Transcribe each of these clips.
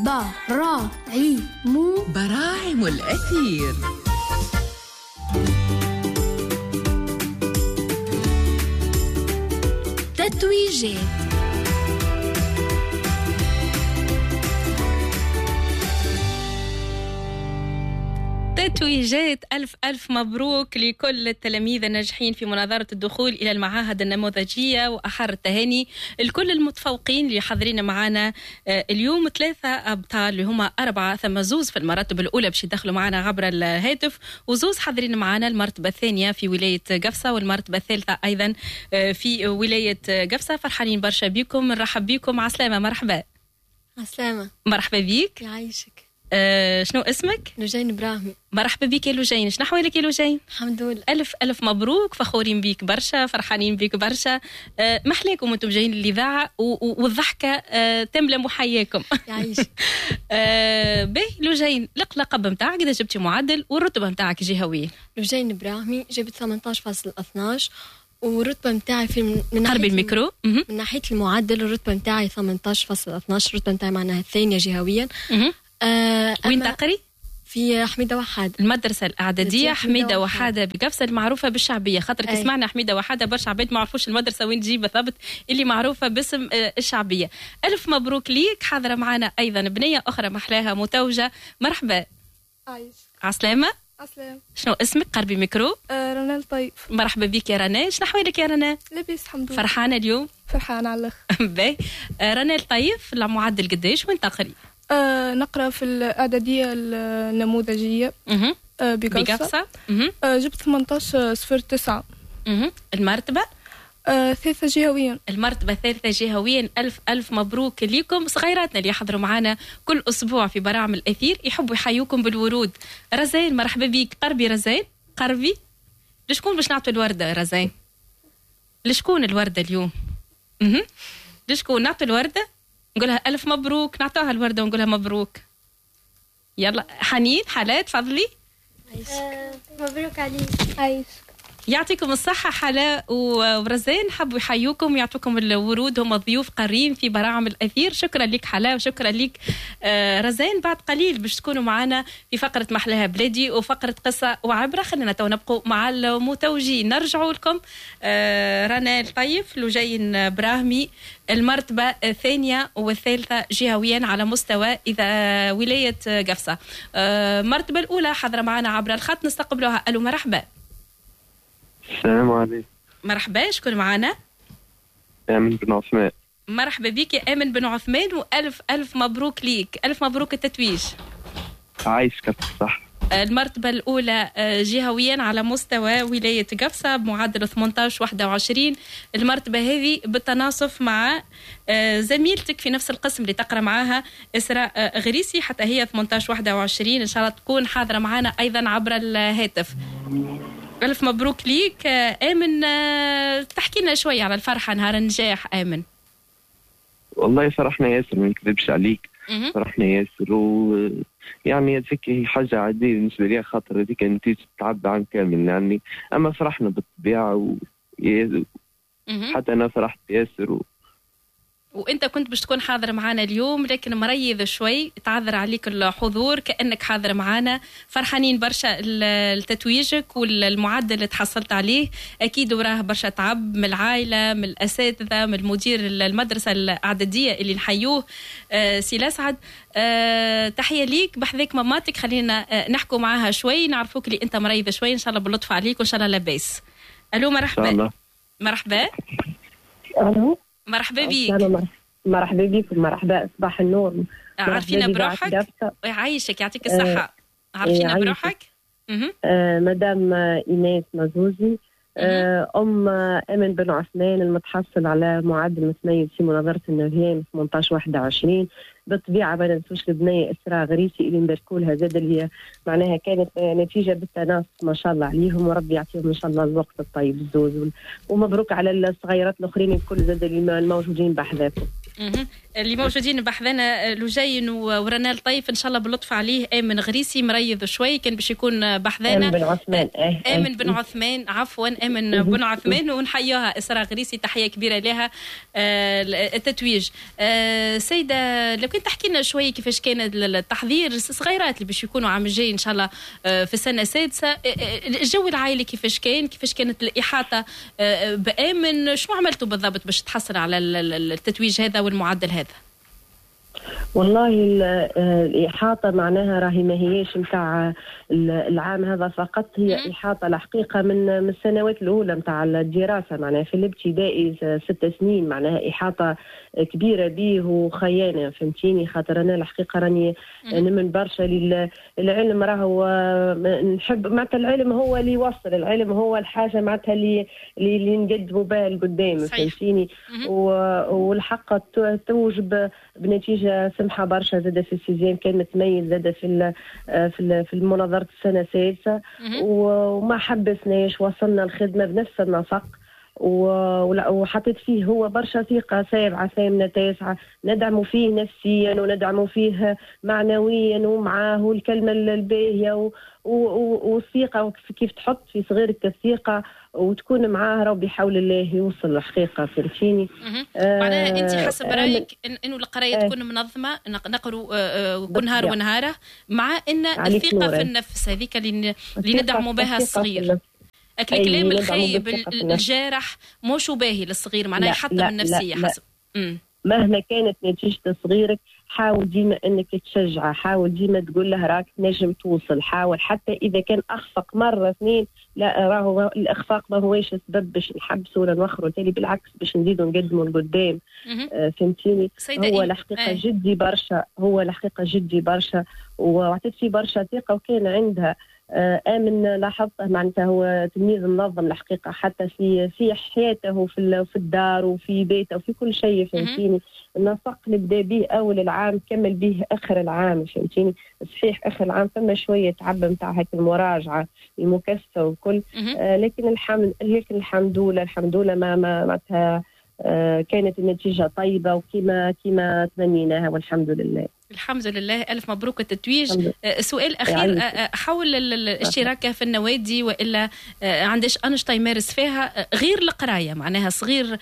براعم الأثير. تتويجات. تتويجات ألف مبروك لكل التلاميذ الناجحين في مناظرة الدخول إلى المعاهد النموذجية، وأحر التهاني لكل المتفوقين اللي حاضرين معنا اليوم. 3 أبطال اللي هما 4، ثم 2 في المراتب الأولى باش يدخلوا معنا عبر الهاتف، و2 حاضرين معنا المرتبة الثانية في ولاية قفصة والمرتبة الثالثة أيضا في ولاية قفصة. فرحانين برشا بكم، نرحب بكم. عسلامة، مرحبا. عسلامة، مرحبا بيك. يعيشك. شنو اسمك؟ لجين براهمي. مرحبا بك يا لجين. شنو أحوالك يا لجين؟ الحمد لله. ألف مبروك، فخورين بيك برشا، فرحانين بيك برشا. محلاكم وانتم جايين للإذاعة والضحكة تملى محياكم. يعيشك. باهي لجين، لقب نتاعك إذا جبتي معدل، والرتبة نتاعك جهوية. لجين براهمي جبت 18.12، والرتبة نتاعي في من قرب الميكرو. من ناحية المعدل الرتبة نتاعي 18.12، الرتبة نتاعي معناها الثانية جهويا. وين تقري؟ في حميدة وحادة، المدرسة الإعدادية حميدة وحادة بقفصة، المعروفة بالشعبية. خاطر سمعنا حميدة وحادة برشا عباد ما عرفوش المدرسة وين تجي بالضبط، اللي معروفة باسم الشعبية. ألف مبروك ليك. حاضرة معنا أيضا بنية أخرى محلاها متوجة. مرحبا. عايش. عسلامة. عسلام. شنو اسمك؟ قربي ميكرو. رنال طيب. مرحبا بك يا رنا. شنو أحوالك يا رنا؟ لاباس الحمد لله. فرحانة اليوم؟ فرحانة على الأخ. باهي. رنال طيب، المعدل قديش وين تقري؟ نقرأ في الإعدادية النموذجية بقفصة. جبت 18.09. المرتبة؟ 3 جهويا. المرتبة 3 جهويا. ألف مبروك ليكم. صغيراتنا اللي يحضروا معنا كل أسبوع في براعم الأثير يحبوا يحيوكم بالورود. رزان، مرحبا بيك. قربي رزان، قربي. لشكون باش نعطوا الوردة رزان؟ لشكون الوردة اليوم؟ لشكون نعطوا الوردة؟ نقولها ألف مبروك، نعطوها الوردة ونقولها مبروك. يلا حنين، حالات، فضلي. مبروك عليك. عايش. يعطيكم الصحة حلا ورزان، حبوا يحيوكم ويعطوكم الورود، هم ضيوف قارين في براعم الأثير. شكرا لك حلا وشكرا لك رزان. بعد قليل باش تكونوا معنا في فقرة محلاها بلادي وفقرة قصة وعبرة. خلينا تو نبقوا مع المتوجين. نرجعوا لكم. رنال طيف، لجين براهمي، المرتبة الثانية والثالثة جهويا على مستوى إذا ولاية قفصة. المرتبة الأولى حضر معنا عبر الخط، نستقبلوها. ألو مرحبا. السلام عليكم. مرحبا، شكون معنا؟ آمن بن عثمان. مرحبا بك يا آمن بن عثمان، وألف مبروك ليك. ألف مبروك التتويج. عايشك صح. المرتبة الأولى جهويا على مستوى ولاية قفصة بمعدل 18.21. المرتبة هذه بالتناصف مع زميلتك في نفس القسم اللي تقرأ معاها إسراء غريسي، حتى هي 18.21. إن شاء الله تكون حاضرة معنا أيضا عبر الهاتف. ألف مبروك ليك آمن. تحكي لنا شوية على الفرحة نهار النجاح آمن. والله فرحنا ياسر، ما نكذبش عليك. فرحنا ياسر، يعني هذيك هي حاجة عادية بالنسبة لي، خاطر هذيك نتيجة تعب عام كامل يعني. أما فرحنا بالطبيعة حتى أنا فرحت ياسر. وانت كنت باش تكون حاضر معنا اليوم، لكن مريض شوي، تعذر عليك الحضور كأنك حاضر معنا. فرحانين برشا لتتويجك والمعدل اللي تحصلت عليه. اكيد وراه برشا تعب من العائله، من الاساتذه، من المدير المدرسه الاعداديه اللي نحيوه سي لاسعد. تحيه ليك بحذاك ماماتك. خلينا نحكوا معاها شوي، نعرفوك اللي انت مريض شوي، ان شاء الله باللطف عليك وان شاء الله لاباس. الو مرحبا. مرحبا. الو مرحبا بيك. مرحبا بكم. مرحبا، صباح النور. عرفينا بروحك. يعيشك، يعطيك الصحة. عرفينا بروحك. مدام إيناس مزوزي، أم آمن بن عثمان، المتحصل على معدل متميز في مناظرة النهيان 18.21. بالطبيعة ما ننسوش البنية إسراء غريسي اللي نباركولها زاد، اللي هي معناها كانت نتيجة بالتناسق ما شاء الله عليهم، وربي يعطيهم إن شاء الله الوقت الطيب الزوز. ومبروك على الصغيرات الآخرين الكل زاد اللي الموجودين بحذاكم. اللي موجودين بحذنا لجين ورنال طيف ان شاء الله باللطف عليه آمن غريسي مريض شوي كان باش يكون بحذنا آمن بن عثمان آمن بن عثمان عفوا آمن بن عثمان ونحيوها إسراء غريسي تحية كبيرة لها التتويج. سيدة لو كنت تحكي لنا شوي كيفاش كان التحضير الصغيرات اللي باش يكونوا عام الجاي ان شاء الله في السنة السادسة الجو العائلي كيفاش كانت الإحاطة بآمن شو عملتوا بالضبط باش تحصل على التتويج هذا والمعدل هذا؟ والله الإحاطة معناها راهي ما هيش متاع العام هذا فقط، هي إحاطة الحقيقة من السنوات الأولى متاع الدراسة، معناها في الابتدائي 6 سنين، معناها إحاطة كبيرة به وخيانة، فهمتيني؟ خاطر أنا الحقيقة راني نمن برشا العلم راهو نحب، معناتها العلم هو اللي يوصل، العلم هو الحاجة معناتها اللي نقدموا بها لقدام، فهمتيني؟ والحق توجب بنتيجة سمحة برشا، زادة في السيزيام كان متميز، زادة في المناظرة السنة السادسة، وما حبسناش، وصلنا الخدمة بنفس النسق، وحطيت فيه هو برشا ثقة 7 8 9 ندعموا فيه نفسيا وندعموا فيه معنويا، ومعاه الكلمة الباهية والثقة، كيف تحط في صغيرك الثقة وتكون معاه، راه بحول الله يوصل الحقيقة، فهمتيني؟ معناها انت حسب رايك انه القرايه تكون منظمه، نقروا كل نهار ونهاره، مع ان الثقه في النفس هذيك اللي ندعموا بها الصغير. الكلام الخايب الجارح مش باهي للصغير، معناها يحطم النفسيه حسب. مهما كانت نتيجة صغيرك حاول ديما انك تشجعه، حاول ديما تقول له راك نجم توصل، حاول حتى اذا كان اخفق مرة 2، لا راهو الاخفاق ما هوش سبب باش نحبسوا ولا نوخروا، تالي بالعكس باش نزيدوا نقدموا لقدام، فهمتيني؟ هو الحقيقة جدي برشا، هو الحقيقة جدي برشا، وعطيت فيه برشا ثقة، وكان عندها آمن لاحظته معناتها هو تلميذ منظم الحقيقة، حتى في حياته في الدار وفي بيته وفي كل شيء، فهمتيني؟ النسق اللي بدا به أول العام كمل به آخر العام، فهمتيني؟ صحيح آخر العام ثم شوية تعب متاع هيك المراجعة المكثفة وكل، لكن الحمد لله ما معناتها كانت النتيجة طيبة وكما تمنيناها، والحمد لله. الحمد لله، ألف مبروك التتويج. سؤال أخير حول الاشتراك في النوادي، وإلا عندش أنشطة يمارس فيها غير القراية، معناها صغير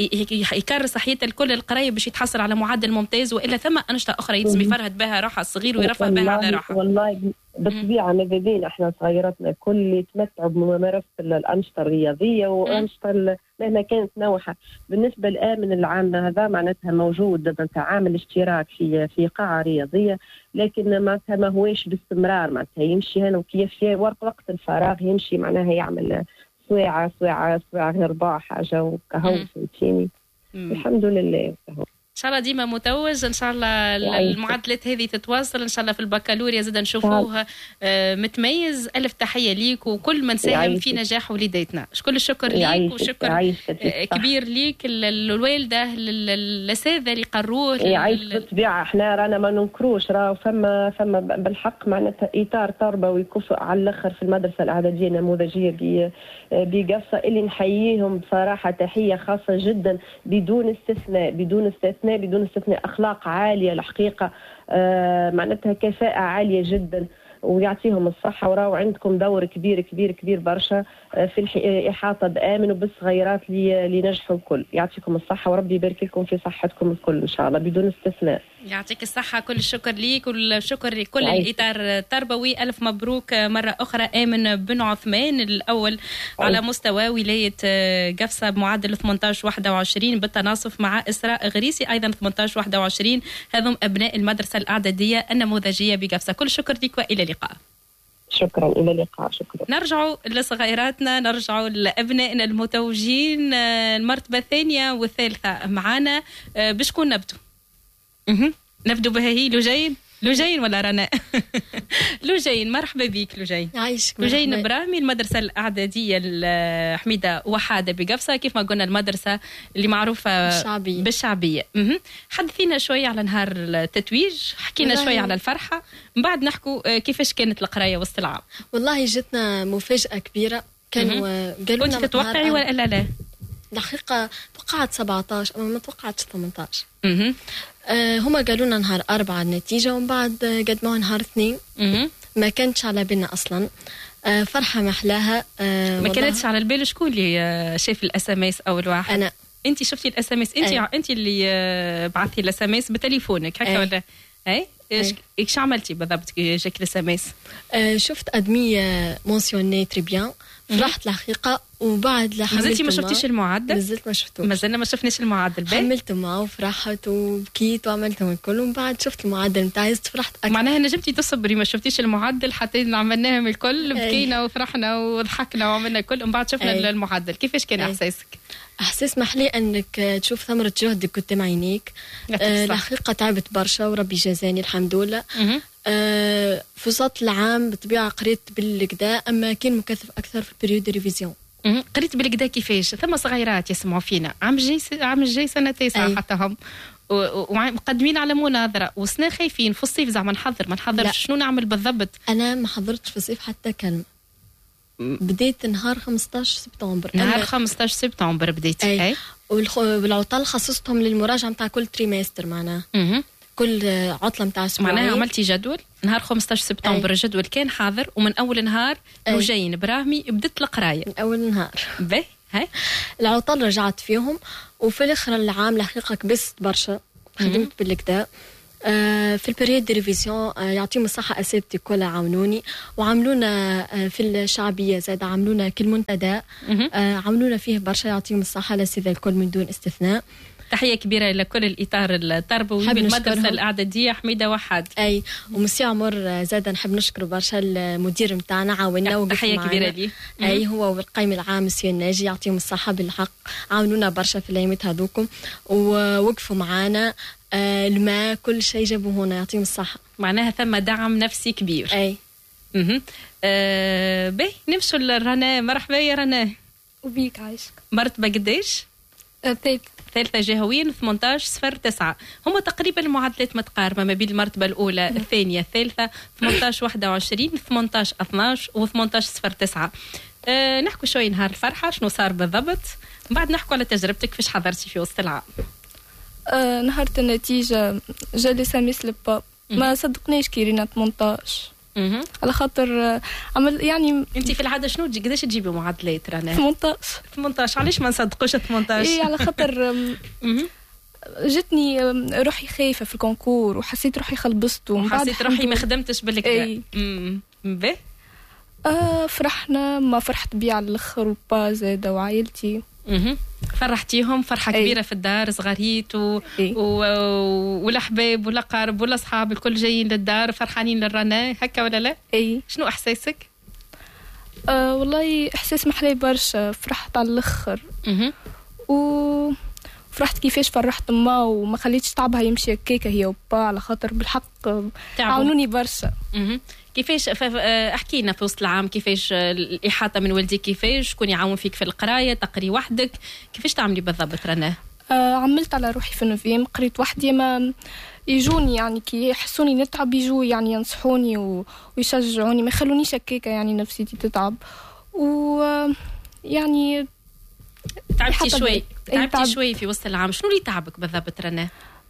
يكرس حياته الكل القراية باش يتحصل على معدل ممتاز، وإلا ثم أنشطة أخرى يلزم يفرهد بها روحه الصغير ويرفع بها على روحه؟ والله بالطبيعة ماذا بينا احنا صغيراتنا الكل يتمتعوا بممارسة الأنشطة الرياضية وأنشطة مهما كانت نوعها. بالنسبة لآمن العام هذا معناتها موجود عامل الاشتراك في قاعة رياضية، لكن معناتها ما هوش باستمرار، معناتها يمشي هنا وكيف وقت الفراغ يمشي معناها يعمل سواعة 4 حاجة وكهو، فهمتيني؟ الحمد لله. ان شاء الله ديما متوج، ان شاء الله المعدلات هذه تتواصل، ان شاء الله في البكالوريا زاد نشوفوه متميز. الف تحيه ليك وكل من ساهم في نجاح وليداتنا. كل الشكر ليك وشكر كبير ليك الوالده الاساتذه اللي قروه. يعيش بالطبيعه، احنا رانا ما ننكروش، راه فما بالحق معناتها اطار تربوي كفء على الاخر في المدرسه الاعداديه النموذجيه بقصه اللي نحييهم بصراحه تحيه خاصه جدا بدون استثناء اخلاق عاليه الحقيقه، معناتها كفاءه عاليه جدا، ويعطيهم الصحه، وراو عندكم دور كبير كبير كبير برشا في الاحاطه بآمن وبالصغيرات اللي نجحوا الكل. يعطيكم الصحه وربي يبارك لكم في صحتكم الكل ان شاء الله بدون استثناء. يعطيك الصحه، كل الشكر ليك والشكر لكل الاطار التربوي. الف مبروك مره اخرى آمن بن عثمان الاول على مستوى ولايه قفصه بمعدل 18-21 بالتناصف مع اسراء غريسي ايضا 18-21. هذم ابناء المدرسه الاعداديه النموذجيه بقفصه. كل الشكر لك والى اللقاء. شكرا، إلى اللقاء. شكرا. نرجعوا لصغيراتنا، نرجعوا لأبنائنا المتوجين المرتبة الثانية والثالثة معنا. بشكون نبدو بها هي لجين ولا رناء؟ لجين، مرحبا بك لجين. عايشك. لجين برامي، المدرسة الإعدادية الحميدة وحادة بقفصة، كيف ما قلنا المدرسة اللي معروفة بالشعبية. حدثينا شوي على نهار التتويج، حكينا شوي على الفرحة، من بعد نحكوا كيفاش كانت القراية وسط العام. والله جتنا مفاجأة كبيرة، كانوا قالوا لنا كنت تتوقعي ولا لا؟ الحقيقة توقعت 17 أما ما توقعتش 18. هما قالوا لنا نهار 4 النتيجة، ومن بعد قدموها نهار 2. ما كانتش على بالنا أصلا. فرحة محلاها. ما كانتش على البال. شكون اللي شاف الأساميس أول واحد؟ أنا. أنت شفتي الأساميس؟ أنت اللي بعثتي الأساميس بتليفونك هكا ولا؟ أي ايش عملتي بالضبط كي جاك الأساميس؟ شفت أدمية مونسيوني تري بيان، فرحت الحقيقة. وبعد مازلتي ما شفتيش المعدل؟ مازلت ما شفتوش. مازلنا ما شفناش المعدل. حملت معه وفرحت وبكيت وعملت من كل. ومن بعد شفت المعدل نتاعي فرحت أكثر. معناها نجمتي تصبري ما شفتيش المعدل حتى عملناهم الكل، بكينا وفرحنا وضحكنا وعملنا الكل، ومن بعد شفنا المعدل. كيفاش كان احساسك؟ احساس محلي انك تشوف ثمرة جهدك قدام عينيك. الحقيقة تعبت برشا وربي جازاني الحمد لله. في وسط العام بطبيعة قريت بالكدا، اما كان مكثف اكثر في البريود ريفيزيون. قريت بالكدا كيفاش؟ ثم صغيرات يسمعوا فينا عام الجاي سنة 9 حتى هم ومقدمين على مناظرة وسنا خايفين في الصيف زعما نحضر شنو نعمل بالضبط. انا ما حضرتش في الصيف حتى كلمة. بديت نهار 15 سبتمبر. نهار 15 سبتمبر بديت. أي. والعطل خصصتهم للمراجعة متاع كل تريمستر معناها. كل عطلة متاع اسبوعين. معناها عملتي جدول نهار 15 سبتمبر. الجدول كان حاضر، ومن أول نهار وجايين براهمي بدت القراية من أول نهار. باهي هاي العطل رجعت فيهم، وفي الآخر العام الحقيقة كبست برشا. خدمت بالكدا في البريود دي ريفيزيون. يعطيهم الصحة أساتذتي كلها عاونوني، وعملونا في الشعبية زاد عملونا كل منتدى عملونا فيه برشا. يعطيهم الصحة الأساتذة الكل من دون استثناء. تحية كبيرة لكل الإطار التربوي بالمدرسة الإعدادية حميدة وحد. أي ومسي عمر زاد نحب نشكر برشا المدير متاعنا عاونا. تحية كبيرة لي. أي هو والقائم العام مسيو الناجي يعطيهم الصحة بالحق، عاونونا برشا في الأيامات هذوكم ووقفوا معانا. الماء كل شيء جابوه هنا يعطيهم الصحة. معناها ثم دعم نفسي كبير. أي. باهي نمشوا لرنا. مرحبا يا رنا. وبيك عايشك. مرتبة قديش؟ ثالثة جهويا 18/09. هم تقريبا المعادلات متقاربة ما بين المرتبة الأولى الثانية الثالثة 18/21 18/12 و 18/09. نحكوا شوي نهار الفرحة شنو صار بالضبط، بعد نحكوا على تجربتك كيفاش حضرتي في وسط العام. نهار النتيجة جالي ساميس لباب ما صدقنيش كي رينا 18 على خاطر عمل يعني. انت في العاده شنو قداش تجيبي معادلات رنا؟ 18. علاش ما نصدقوش 18؟ ايه على خاطر جتني روحي خايفه في الكونكور وحسيت روحي خلبصت وحسيت روحي ما خدمتش بالكدا. باهي فرحنا ما فرحت بيه على الاخر وبا زاده وعائلتي. فرحتيهم فرحة كبيرة في الدار صغاريت والأحباب والأقارب والأصحاب الكل جايين للدار فرحانين للرنا هكا ولا لا؟ شنو إحساسك؟ والله إحساس محلي برشا. فرحت على الآخر وفرحت كيفاش فرحت ما وما خليتش تعبها يمشي هكاكا هي وبا على خاطر بالحق عاونوني برشا. كيفاش احكينا في وسط العام كيفاش الإحاطة من والديك، كيفاش شكون يعاون فيك في القراية، تقري وحدك، كيفاش تعملي بالضبط رنا؟ عملت على روحي في النوفيم، قريت وحدي. ما يجوني يعني كي يحسوني نتعب يجوا يعني ينصحوني ويشجعوني ما يخلونيش هكاكا يعني نفسيتي تتعب. ويعني تعبتي شوي. شوي في وسط العام. شنو اللي تعبك بالضبط رنا؟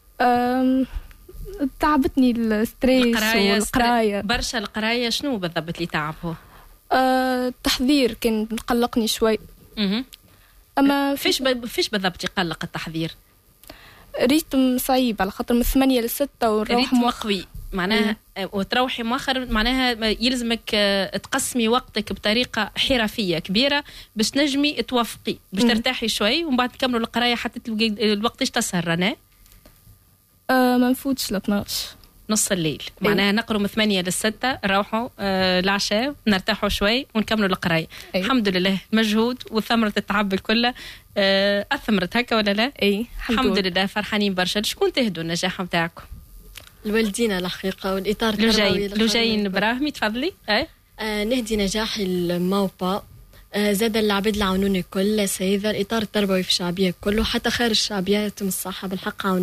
تعبتني الستريس والقراية برشا. القراية شنو بالضبط اللي تعبه؟ التحضير كان مقلقني شوي. أما فيش بالضبط يقلق التحضير؟ ريتم صعيب على خاطر من 8 ل 6 ونروح قوي معناها وتروحي مؤخر. معناها يلزمك تقسمي وقتك بطريقة حرفية كبيرة باش تنجمي توفقي باش ترتاحي شوي ومن بعد تكملوا القراية حتى الوقت ايش تسهر رنا؟ ما نفوتش ل 12 نص الليل. معناها نقروا من 8 ل 6 نروحوا العشاء نرتاحوا شوي ونكملوا القراية. الحمد لله مجهود وثمرة التعب الكل أثمرت هكا ولا لا؟ الحمد لله فرحانين برشا. شكون تهدوا النجاح متاعكم؟ الوالدين الحقيقة والإطار التربوي. لوجين براهمي تفضلي. نهدي نجاحي الموبا زاد العباد اللي عاونوني كل سيدة الإطار التربوي في الشعبية كله حتى خارج الشعبية يتم الصحة بالحق عاونونا.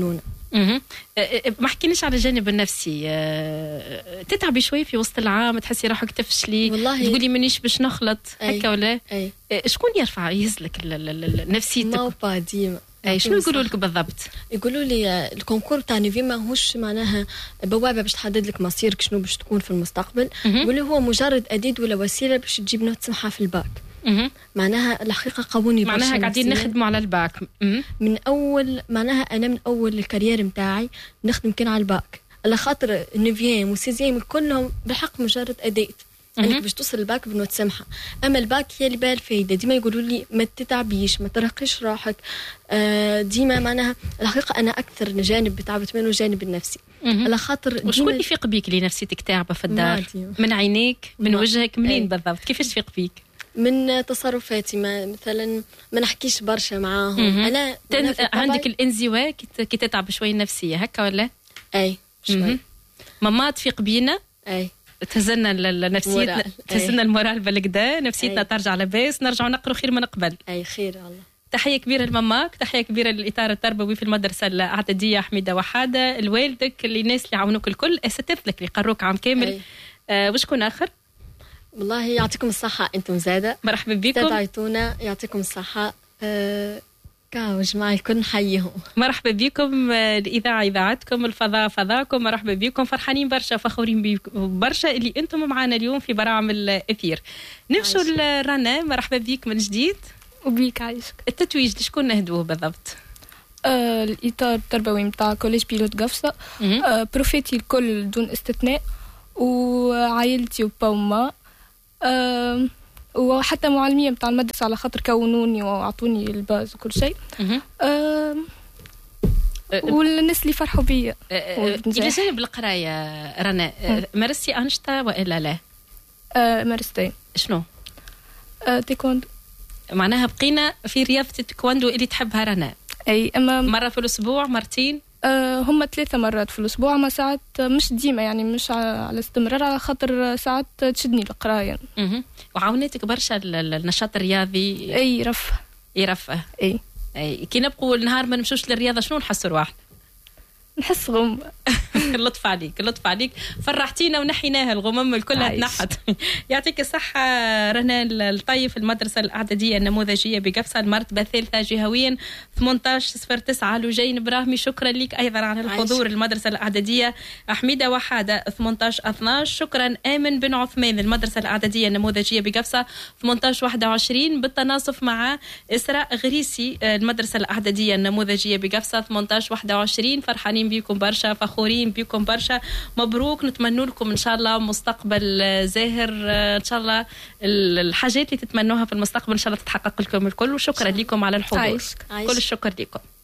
ما حكينيش على الجانب النفسي. تتعبي شوي في وسط العام، تحسي روحك تفشلي، تقولي مانيش باش نخلط هكا ولا؟ شكون يرفع يهزلك نفسيتك؟ ما با ديما. شنو يقولوا لك بالضبط؟ يقولوا لي الكونكور تاع نيفي ماهوش معناها بوابه باش تحدد لك مصيرك شنو باش تكون في المستقبل، يقولوا هو مجرد اداه ولا وسيله باش تجيب نوت سمحه في الباك. معناها الحقيقه قووني برشا، معناها قاعدين نخدموا على الباك من اول. معناها انا من اول الكارير نتاعي نخدم كان على الباك، على خاطر النيفيام والسيزيام كلهم بالحق مجرد اداه انك باش توصل الباك بنوت سمحه. اما الباك هي اللي بها الفايده. ديما يقولوا لي ما تتعبيش، ما ترهقيش روحك. ديما معناها الحقيقه انا اكثر جانب تعبت منه الجانب النفسي، على خاطر وشكون اللي يفيق بيك اللي نفسيتك تعبه في الدار؟ من عينيك، من وجهك، منين بالضبط؟ كيفاش تفيق فيك؟ من تصرفاتي. مثلا ما نحكيش برشا معاهم. انا عندك الانزواء كي تتعب شوي النفسيه هكا ولا؟ اي شوي. ماما تفيق بينا، اي تهزلنا نفسيتنا، تهزلنا المورال بالكدا، نفسيتنا ترجع لباس، نرجعوا نقروا خير من قبل. اي خير الله. تحيه كبيره لماماك، تحيه كبيره للاطار التربوي في المدرسه الاعداديه حميده وحاده، لوالدك، الناس اللي عاونوك الكل، اساتذتك اللي قروك عام كامل. وشكون اخر؟ والله يعطيكم الصحه انتم زاده، مرحبا بكم، استدعيتونا، يعطيكم الصحه. كاو جماعة الكل نحييهم. مرحبا بكم، الإذاعة إذاعتكم، الفضاء فضاكم، مرحبا بكم، فرحانين برشا، فخورين بكم برشا اللي أنتم معنا اليوم في برامج الأثير. نمشوا لرنا، مرحبا بك من جديد. وبيك عايشك. التتويج لشكون نهدوه بالضبط؟ الإطار التربوي متاع كوليج بيلوت قفصة، بروفيتي الكل دون استثناء، وعائلتي وبا وما، وحتى معلمية متاع المدرسة على خاطر كونوني وعطوني الباز وكل شيء. والناس اللي فرحوا بيا. إلى جانب القراية رنا، مارستي أنشطة وإلا لا؟ مارستين. شنو؟ تايكوندو. معناها بقينا في رياضة التايكوندو اللي تحبها رنا. أي أما مرة في الأسبوع، مرتين؟ هم 3 مرات في الأسبوع، ما ساعات مش ديما يعني مش على استمرار، على خاطر ساعات تشدني القراية. وعاونتك برشا النشاط الرياضي؟ أي يرفه. أي كي نبقوا النهار ما نمشوش للرياضة شنو نحس رواحنا؟ نحس غم. لطف عليك فرحتينا ونحيناها الغمم الكلها تنحت. يعطيك الصحة رنا الطيف، المدرسة الإعدادية النموذجية بقفصة، المرتبة الثالثة جهويا 1809 لجين براهمي. شكرا لك أيضا على الحضور. المدرسة الإعدادية حميدة وحادة 1812. شكرا آمن بن عثمان، المدرسة الإعدادية النموذجية بقفصة 1821 بالتناصف مع إسراء غريسي، المدرسة الإعدادية النموذجية بقفصة 1821. فرحانين بيكم برشا، فخورين بيكم برشا، مبروك، نتمنى لكم ان شاء الله مستقبل زاهر، ان شاء الله الحاجات اللي تتمنوها في المستقبل ان شاء الله تتحقق لكم الكل، وشكرا لكم على الحضور. كل الشكر لكم.